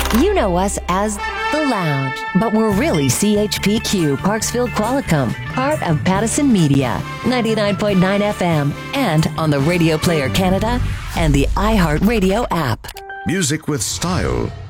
You know us as The Lounge, but we're really CHPQ Parksville Qualicum, part of Pattison Media, 99.9 FM, and on the Radio Player Canada and the iHeartRadio app. Music with style